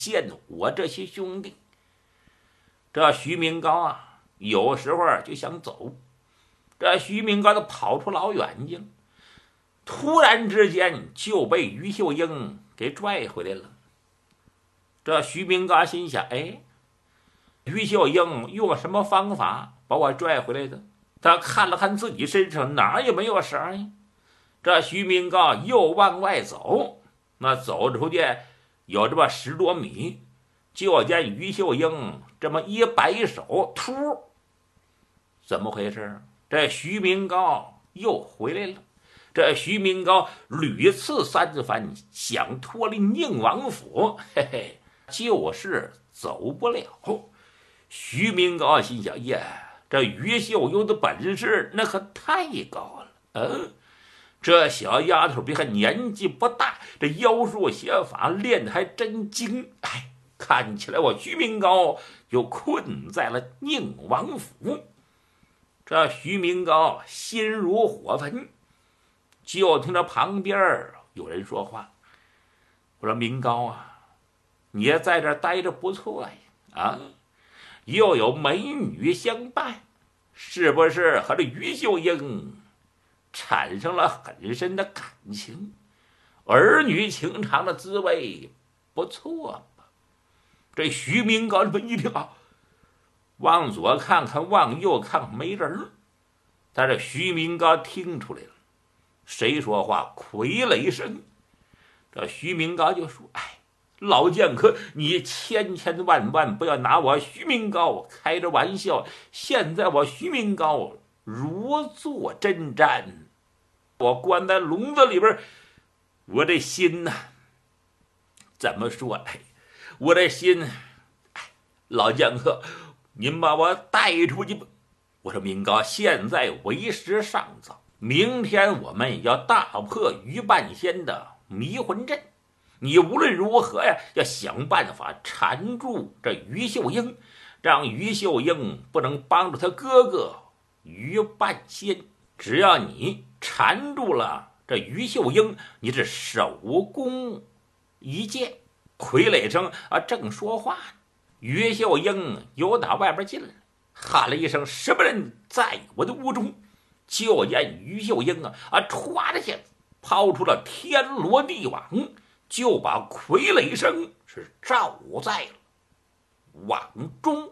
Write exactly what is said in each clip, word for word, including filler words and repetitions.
见我这些兄弟。这徐明高啊，有时候就想走，这徐明高都跑出老远去了，突然之间就被于秀英给拽回来了。这徐明高心想，哎，于秀英用什么方法把我拽回来的？他看了看自己身上，哪儿也没有伤呀。这徐明高又往外走，那走出去有这么十多米，就见于秀英这么一摆手，突，怎么回事？这徐明高又回来了。这徐明高屡次三番想脱离宁王府，嘿嘿，就是走不了。徐明高心想，呀，这于秀英的本事那可太高了。嗯，这小丫头别看年纪不大，这妖术邪法练得还真精。哎，看起来我徐明高就困在了宁王府。这徐明高心如火焚，就听着旁边有人说话。我说，明高啊，你也在这儿待着不错呀，啊，又有美女相伴，是不是和这于秀英产生了很深的感情？儿女情长的滋味不错吧？这徐明高这么一听啊，往左看看，往右看看，没人。但是徐明高听出来了，谁说话？傀儡声。这徐明高就说，哎，老剑客，你千千万万不要拿我徐明高开着玩笑，现在我徐明高如坐针毡，我关在笼子里边，我这心呐、啊，怎么说来？我这心，哎，老剑客，您把我带出去吧。我说，明高，现在为时尚早，明天我们要大破于半仙的迷魂阵，你无论如何呀，要想办法缠住这于秀英，让于秀英不能帮助他哥哥于半仙。只要你缠住了这于秀英，你是手功一件。傀儡声啊，正说话呢，于秀英由打外边进来，喊了一声，什么人在我的屋中？就见于秀英啊啊，歘的下子抛出了天罗地网，就把傀儡声是罩在了网中。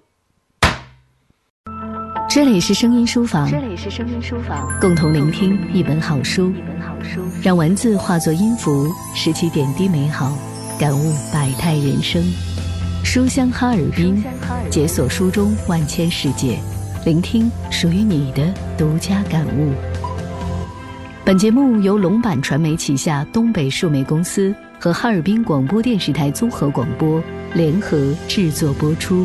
这里是声音书房， 这里是声音书房， 共同聆听一本好书， 一本好书， 让文字化作音符，拾起点滴美好，感悟百态人生。书香哈尔滨，解锁书中万千世界，聆听属于你的独家感悟。本节目由龙版传媒旗下东北数媒公司和哈尔滨广播电视台综合广播联合制作播出。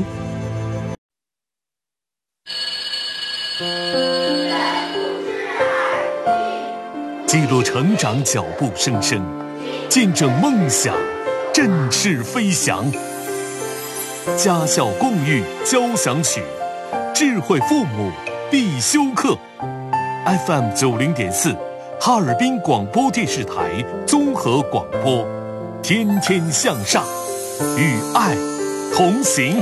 记录成长脚步声声，见证梦想振翅飞翔。家校共育交响曲，智慧父母必修课。F M 九零点四，哈尔滨广播电视台综合广播，天天向上，与爱同行，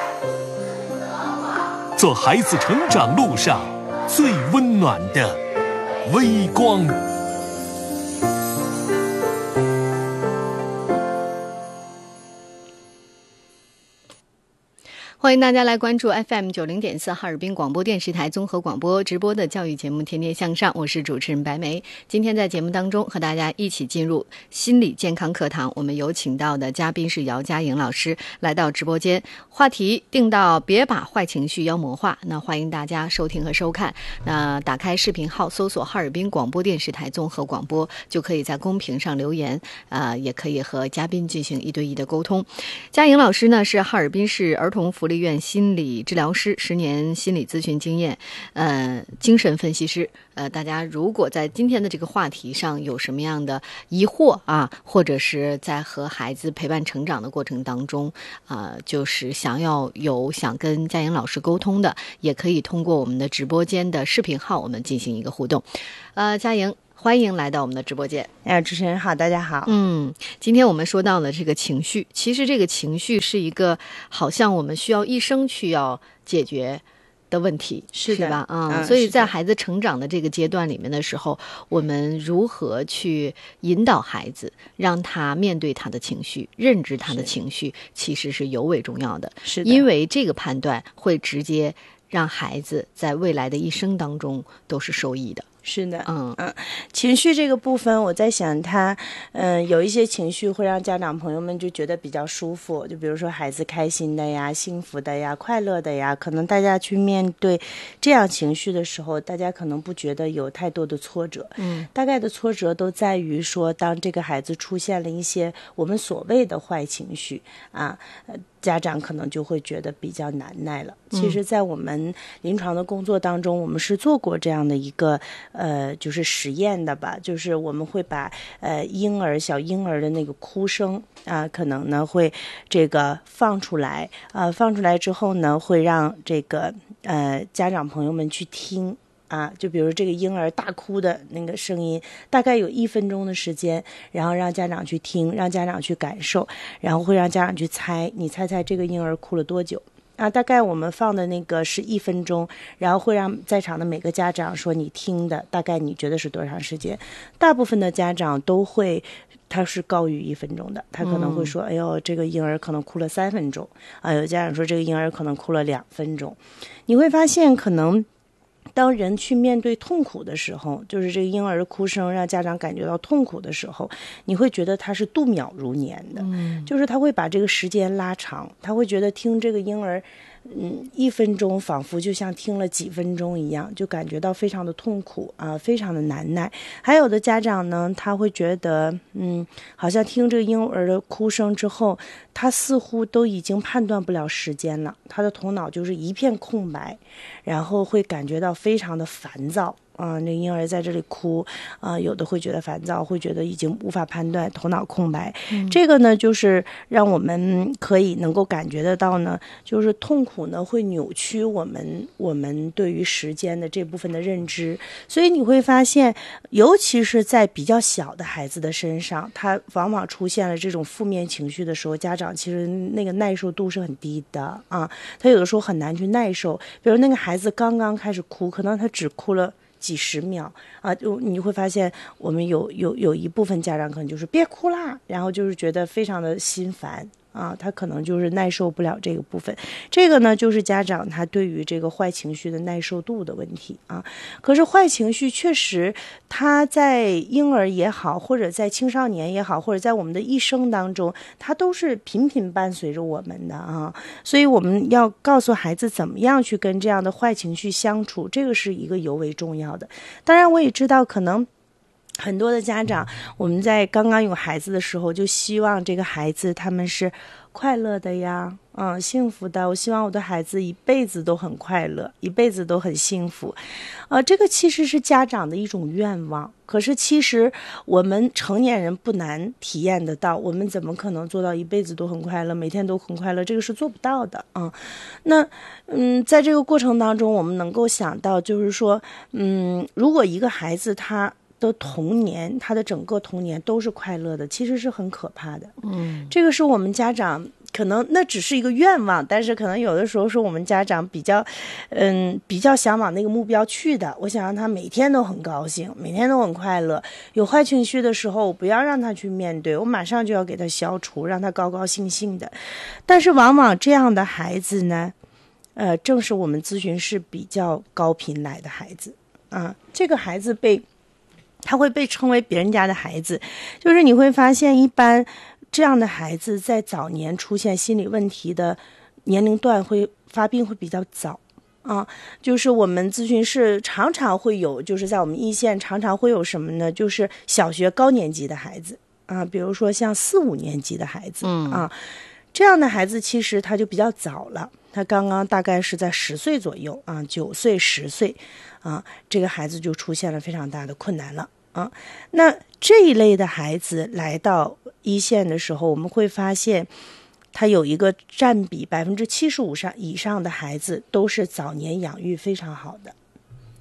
做孩子成长路上最温暖的微光。 欢迎大家来关注 F M 九零点四哈尔滨广播电视台综合广播直播的教育节目《天天向上》，我是主持人白梅。今天在节目当中和大家一起进入心理健康课堂，我们有请到的嘉宾是姚佳颖老师来到直播间，话题定到别把坏情绪妖魔化。那欢迎大家收听和收看。那打开视频号搜索哈尔滨广播电视台综合广播，就可以在公屏上留言，呃，也可以和嘉宾进行一对一的沟通。佳颖老师呢是哈尔滨市儿童福利院心理治疗师，十年心理咨询经验，呃，精神分析师。呃，大家如果在今天的这个话题上有什么样的疑惑啊，或者是在和孩子陪伴成长的过程当中，啊、呃，就是想要有想跟佳颖老师沟通的，也可以通过我们的直播间的视频号，我们进行一个互动。呃，佳颖， 欢迎来到我们的直播间。 哎，主持人好，大家好。 嗯，今天我们说到了这个情绪，其实这个情绪是一个好像我们需要一生去要解决的问题， 是的是吧？嗯， 嗯所以在孩子成长的这个阶段里面的时候，我们如何去引导孩子，让他面对他的情绪，认知他的情绪，其实是尤为重要的。 是的， 因为这个判断会直接让孩子在未来的一生当中都是受益的。 是的， 嗯嗯，情绪这个部分，我在想他，嗯，有一些情绪会让家长朋友们就觉得比较舒服，就比如说孩子开心的呀、幸福的呀、快乐的呀，可能大家去面对这样情绪的时候，大家可能不觉得有太多的挫折， 嗯， 大概的挫折都在于说，当这个孩子出现了一些我们所谓的坏情绪啊，呃家长可能就会觉得比较难耐了。其实在我们临床的工作当中，我们是做过这样的一个呃就是实验的吧，就是我们会把呃婴儿小婴儿的那个哭声啊、呃、可能呢会这个放出来啊、呃、放出来之后呢，会让这个呃家长朋友们去听啊，就比如这个婴儿大哭的那个声音，大概有一分钟的时间，然后让家长去听，让家长去感受，然后会让家长去猜，你猜猜这个婴儿哭了多久啊？大概我们放的那个是一分钟，然后会让在场的每个家长说你听的大概你觉得是多长时间？大部分的家长都会。他是高于一分钟的，他可能会说：“哎呦，这个婴儿可能哭了三分钟啊。”有家长说这个婴儿可能哭了两分钟。你会发现，可能当人去面对痛苦的时候，就是这个婴儿的哭声让家长感觉到痛苦的时候，你会觉得他是度秒如年的，嗯，就是他会把这个时间拉长，他会觉得听这个婴儿。嗯，一分钟仿佛就像听了几分钟一样，就感觉到非常的痛苦啊、呃，非常的难耐。还有的家长呢，他会觉得，嗯，好像听这个婴儿的哭声之后，他似乎都已经判断不了时间了，他的头脑就是一片空白，然后会感觉到非常的烦躁。啊、呃，那婴儿在这里哭，啊、呃，有的会觉得烦躁，会觉得已经无法判断，头脑空白。嗯、这个呢，就是让我们可以能够感觉得到呢，就是痛苦呢会扭曲我们我们对于时间的这部分的认知。所以你会发现，尤其是在比较小的孩子的身上，他往往出现了这种负面情绪的时候，家长其实那个耐受度是很低的啊，他有的时候很难去耐受。比如那个孩子刚刚开始哭，可能他只哭了几十秒啊，就你会发现我们有有有一部分家长可能就是别哭啦，然后就是觉得非常的心烦啊，他可能就是耐受不了这个部分。这个呢，就是家长他对于这个坏情绪的耐受度的问题啊。可是坏情绪确实，他在婴儿也好，或者在青少年也好，或者在我们的一生当中，它都是频频伴随着我们的啊。所以我们要告诉孩子怎么样去跟这样的坏情绪相处，这个是一个尤为重要的。当然，我也知道可能。很多的家长，我们在刚刚有孩子的时候，就希望这个孩子他们是快乐的呀，嗯，幸福的。我希望我的孩子一辈子都很快乐，一辈子都很幸福。呃，这个其实是家长的一种愿望，可是其实我们成年人不难体验得到，我们怎么可能做到一辈子都很快乐，每天都很快乐？这个是做不到的啊、嗯。那嗯，在这个过程当中，我们能够想到，就是说，嗯，如果一个孩子他的童年，他的整个童年都是快乐的，其实是很可怕的。嗯，这个是我们家长可能那只是一个愿望，但是可能有的时候是我们家长比较，嗯，比较想往那个目标去的。我想让他每天都很高兴，每天都很快乐。有坏情绪的时候，我不要让他去面对，我马上就要给他消除，让他高高兴兴的。但是往往这样的孩子呢，呃，正是我们咨询室比较高频来的孩子啊。这个孩子被。他会被称为别人家的孩子，就是你会发现一般这样的孩子在早年出现心理问题的年龄段会发病会比较早啊，就是我们咨询室常常会有，就是在我们一线常常会有什么呢，就是小学高年级的孩子啊，比如说像四五年级的孩子啊，这样的孩子其实他就比较早了，他刚刚大概是在十岁左右啊，九岁十岁啊，这个孩子就出现了非常大的困难了啊。那这一类的孩子来到一线的时候，我们会发现他有一个占比百分之七十五上以上的孩子都是早年养育非常好的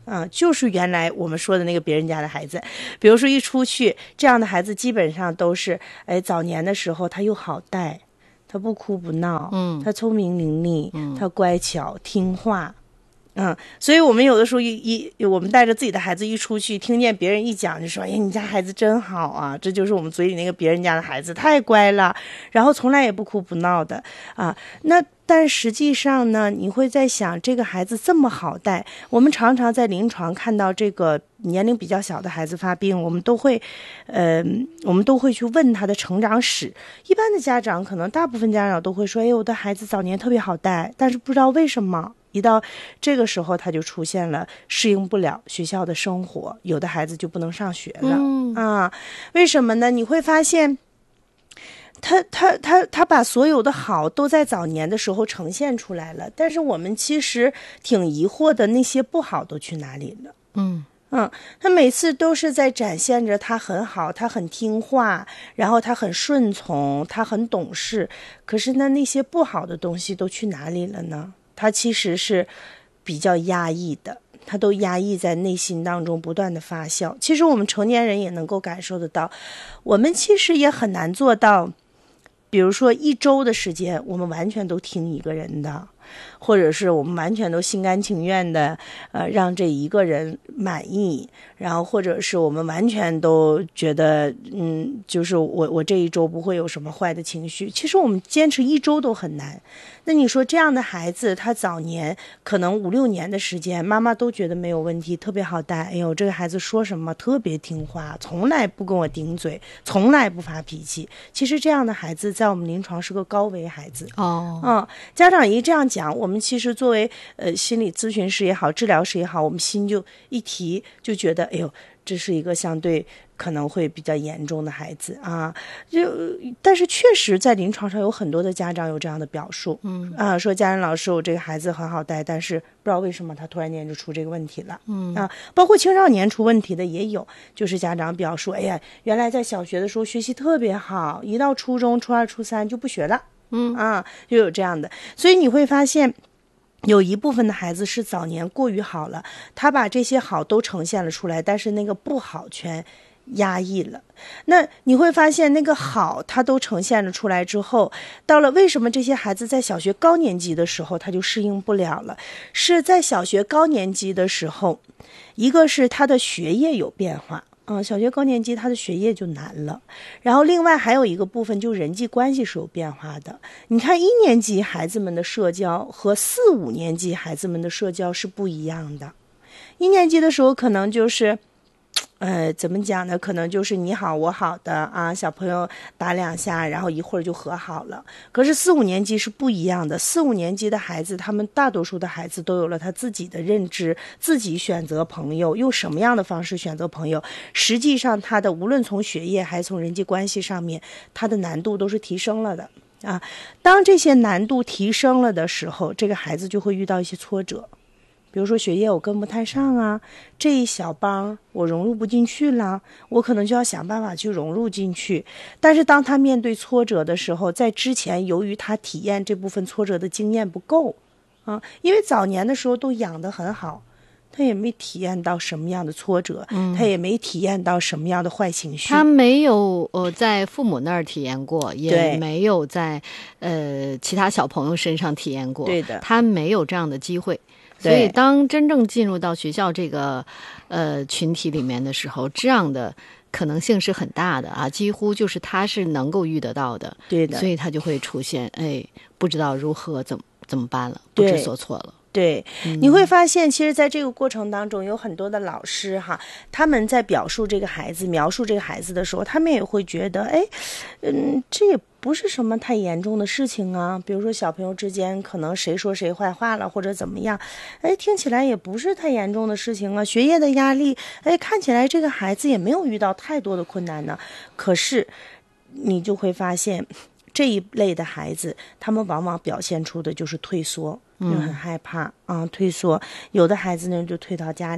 啊，就是原来我们说的那个别人家的孩子。比如说一出去，这样的孩子基本上都是，哎，早年的时候他又好带，他不哭不闹， 嗯， 他聪明伶俐，嗯，他乖巧听话。嗯，所以我们有的时候一一我们带着自己的孩子一出去，听见别人一讲就说，哎，你家孩子真好啊，这就是我们嘴里那个别人家的孩子，太乖了，然后从来也不哭不闹的啊。那但实际上呢，你会在想，这个孩子这么好带，我们常常在临床看到这个年龄比较小的孩子发病，我们都会呃我们都会去问他的成长史。一般的家长可能大部分家长都会说，哎，我的孩子早年特别好带，但是不知道为什么一到这个时候他就出现了适应不了学校的生活，有的孩子就不能上学了、嗯、啊，为什么呢？你会发现他他他他把所有的好都在早年的时候呈现出来了，但是我们其实挺疑惑的，那些不好都去哪里了？ 嗯嗯，他每次都是在展现着他很好，他很听话，然后他很顺从，他很懂事，可是那那些不好的东西都去哪里了呢？他其实是比较压抑的，他都压抑在内心当中不断的发酵。其实我们成年人也能够感受得到，我们其实也很难做到，比如说一周的时间我们完全都听一个人的，或者是我们完全都心甘情愿的呃，让这一个人满意，然后或者是我们完全都觉得嗯，就是我我这一周不会有什么坏的情绪。其实我们坚持一周都很难。那你说这样的孩子，他早年可能五六年的时间妈妈都觉得没有问题，特别好带，哎呦这个孩子说什么特别听话，从来不跟我顶嘴，从来不发脾气。其实这样的孩子在我们临床是个高危孩子哦， 嗯，家长一这样讲，我们其实作为呃心理咨询师也好，治疗师也好，我们心就一提就觉得，哎呦，这是一个相对可能会比较严重的孩子啊。就但是确实在临床上有很多的家长有这样的表述，嗯啊，说家人老师，我这个孩子很好带，但是不知道为什么他突然间就出这个问题了，嗯啊，包括青少年出问题的也有，就是家长表述，哎呀，原来在小学的时候学习特别好，一到初中、初二、初三就不学了。嗯啊，就有这样的，所以你会发现有一部分的孩子是早年过于好了，他把这些好都呈现了出来，但是那个不好全压抑了。那你会发现那个好他都呈现了出来之后，到了为什么这些孩子在小学高年级的时候他就适应不了了，是在小学高年级的时候，一个是他的学业有变化，嗯，小学高年级他的学业就难了，然后另外还有一个部分就是人际关系是有变化的。你看一年级孩子们的社交和四五年级孩子们的社交是不一样的。一年级的时候可能就是呃，怎么讲呢？可能就是你好我好的啊，小朋友打两下，然后一会儿就和好了。可是四五年级是不一样的，四五年级的孩子，他们大多数的孩子都有了他自己的认知，自己选择朋友，用什么样的方式选择朋友。实际上，他的无论从学业还是从人际关系上面，他的难度都是提升了的啊。当这些难度提升了的时候，这个孩子就会遇到一些挫折。比如说学业我跟不太上啊，这一小帮我融入不进去了，我可能就要想办法去融入进去。但是当他面对挫折的时候，在之前由于他体验这部分挫折的经验不够啊，因为早年的时候都养得很好，他也没体验到什么样的挫折、嗯、他也没体验到什么样的坏情绪， 他没有呃在父母那儿体验过，也没有在呃其他小朋友身上体验过， 对的， 他没有这样的机会。所以当真正进入到学校这个呃群体里面的时候，这样的可能性是很大的啊，几乎就是他是能够遇得到的。 对的， 所以他就会出现哎不知道如何怎么怎么办了，不知所措了。 对，你会发现其实在这个过程当中有很多的老师哈，他们在表述这个孩子描述这个孩子的时候，他们也会觉得哎嗯，这也不是什么太严重的事情啊，比如说小朋友之间可能谁说谁坏话了或者怎么样，哎，听起来也不是太严重的事情啊。学业的压力，哎，看起来这个孩子也没有遇到太多的困难呢。可是你就会发现这一类的孩子，他们往往表现出的就是退缩，就很害怕啊、嗯，退缩。有的孩子呢就退到家里了，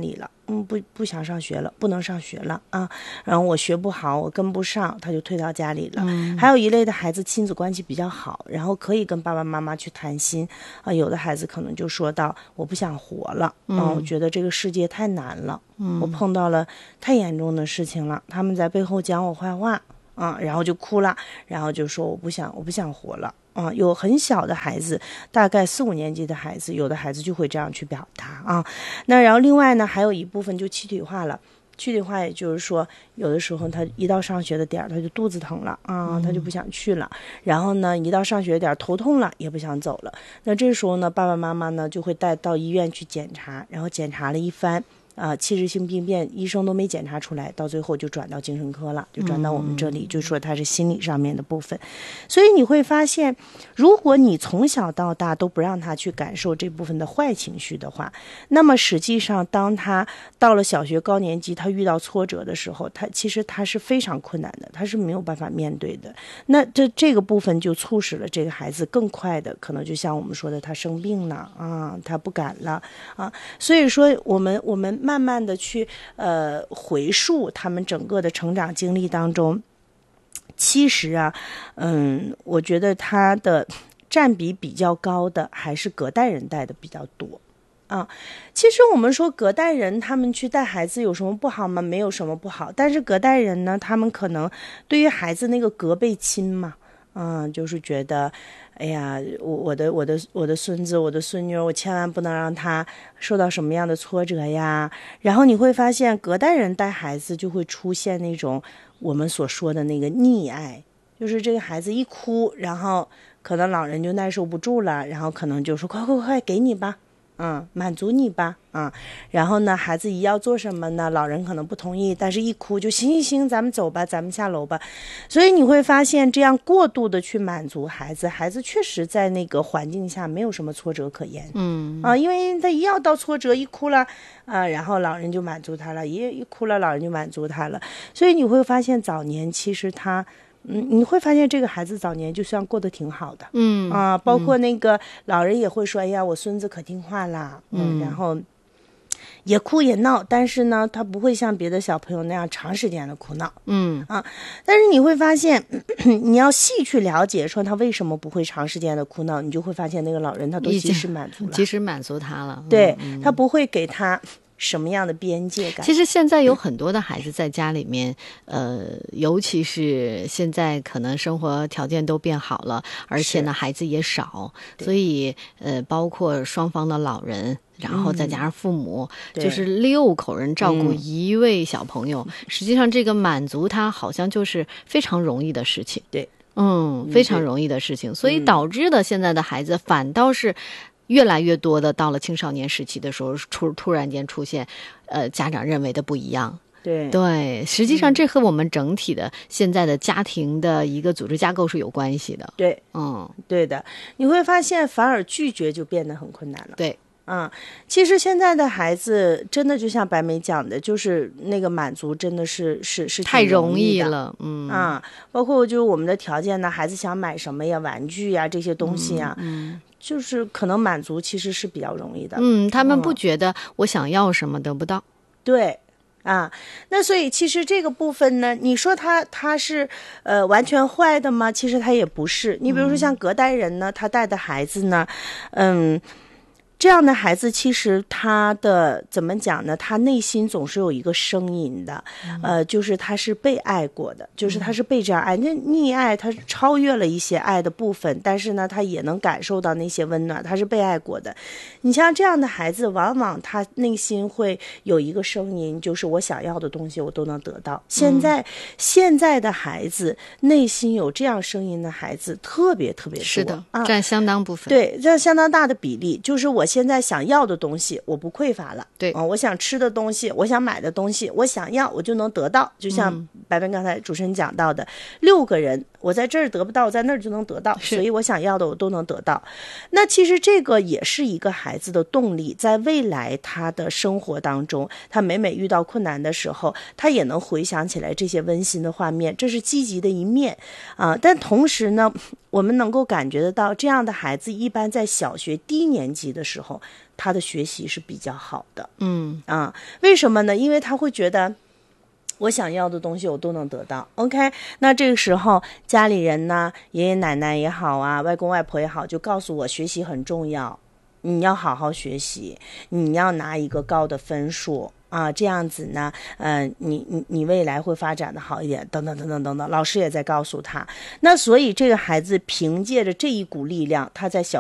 嗯，不不想上学了，不能上学了啊，然后我学不好，我跟不上，他就退到家里了。嗯、还有一类的孩子亲子关系比较好，然后可以跟爸爸妈妈去谈心啊，有的孩子可能就说到我不想活了，嗯、啊，我觉得这个世界太难了，嗯，我碰到了太严重的事情了，他们在背后讲我坏话啊，然后就哭了，然后就说我不想我不想活了。啊，有很小的孩子，大概四五年级的孩子，有的孩子就会这样去表达啊。那然后另外呢，还有一部分就躯体化了。躯体化也就是说，有的时候他一到上学的点儿，他就肚子疼了啊，他就不想去了。然后呢，一到上学点儿头痛了，也不想走了。那这时候呢，爸爸妈妈呢就会带到医院去检查，然后检查了一番。啊，器质性病变，医生都没检查出来，到最后就转到精神科了，就转到我们这里，嗯、就说它是心理上面的部分。所以你会发现，如果你从小到大都不让他去感受这部分的坏情绪的话，那么实际上当他到了小学高年级，他遇到挫折的时候，他其实他是非常困难的，他是没有办法面对的。那这这个部分就促使了这个孩子更快的，可能就像我们说的，他生病了啊，他不敢了啊。所以说，我们我们。慢慢的去呃回溯他们整个的成长经历当中，其实啊，嗯，我觉得他的占比比较高的还是隔代人带的比较多啊。其实我们说隔代人他们去带孩子有什么不好吗？没有什么不好，但是隔代人呢，他们可能对于孩子那个隔辈亲嘛，嗯，就是觉得。哎呀，我我的我的我的孙子，我的孙女，我千万不能让他受到什么样的挫折呀。然后你会发现，隔代人带孩子就会出现那种我们所说的那个溺爱，就是这个孩子一哭，然后可能老人就耐受不住了，然后可能就说快快快给你吧，嗯，满足你吧，啊、嗯，然后呢，孩子一要做什么呢，老人可能不同意，但是一哭就行行行，咱们走吧，咱们下楼吧。所以你会发现，这样过度的去满足孩子，孩子确实在那个环境下没有什么挫折可言，嗯啊、呃，因为他一要到挫折，一哭了啊、呃，然后老人就满足他了，一一哭了，老人就满足他了。所以你会发现，早年其实他。嗯，你会发现这个孩子早年就算过得挺好的，嗯啊、呃，包括那个老人也会说，哎呀，我孙子可听话啦，嗯，嗯然后也哭也闹，但是呢，他不会像别的小朋友那样长时间的哭闹，嗯啊，但是你会发现，咳咳你要细去了解，说他为什么不会长时间的哭闹，你就会发现那个老人他都及时满足了， 及时满足他了， 对、嗯、他不会给他。什么样的边界感？ 其实现在有很多的孩子在家里面，呃，尤其是现在可能生活条件都变好了，而且呢孩子也少，所以呃，包括双方的老人。然后再加上父母、嗯、就是六口人照顾一位小朋友、嗯、实际上这个满足他好像就是非常容易的事情， 对， 嗯，非常容易的事情，所以导致的现在的孩子反倒是越来越多的到了青少年时期的时候，突突然间出现，呃，家长认为的不一样。 对对，实际上这和我们整体的现在的家庭的一个组织架构是有关系的。 对， 嗯， 对的，你会发现反而拒绝就变得很困难了。 对。 嗯，其实现在的孩子真的就像白梅讲的，就是那个满足真的是是是太容易易了，嗯啊，包括就是我们的条件呢，孩子想买什么呀，玩具呀这些东西呀，嗯，嗯就是可能满足其实是比较容易的， 嗯，他们不觉得我想要什么得不到，嗯、 对。啊，那所以其实这个部分呢，你说他他是呃完全坏的吗？其实他也不是。你比如说像隔代人呢，他带的孩子呢，嗯。这样的孩子其实他的怎么讲呢，他内心总是有一个声音的、嗯、呃，就是他是被爱过的，就是他是被这样爱，那溺爱他超越了一些爱的部分，但是呢他也能感受到那些温暖，他是被爱过的。你像这样的孩子，往往他内心会有一个声音，就是我想要的东西我都能得到。现在、嗯、现在的孩子内心有这样声音的孩子特别特别多， 是的、 啊、 占相当部分， 对，占相当大的比例，就是我现在想要的东西我不匮乏了， 对、 嗯、我想吃的东西，我想买的东西，我想要我就能得到，就像白白刚才主持人讲到的、嗯、六个人我在这儿得不到，我在那儿就能得到，所以我想要的我都能得到。那其实这个也是一个孩子的动力，在未来他的生活当中，他每每遇到困难的时候，他也能回想起来这些温馨的画面，这是积极的一面啊。但同时呢，我们能够感觉得到，这样的孩子一般在小学低年级的时时候，他的学习是比较好的。 嗯啊，为什么呢？因为他会觉得我想要的东西我都能得到。 OK， 那这个时候家里人呢，爷爷奶奶也好啊，外公外婆也好，就告诉我学习很重要，你要好好学习，你要拿一个高的分数啊，这样子呢，嗯、呃，你你你未来会发展的好一点，等等等等等等，老师也在告诉他。那所以这个孩子凭借着这一股力量，他在小